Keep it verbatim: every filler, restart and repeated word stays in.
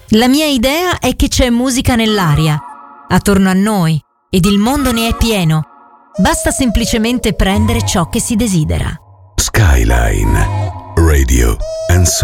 La mia idea è che c'è musica nell'aria, attorno a noi, ed il mondo ne è pieno. Basta semplicemente prendere ciò che si desidera. Skyline Radio and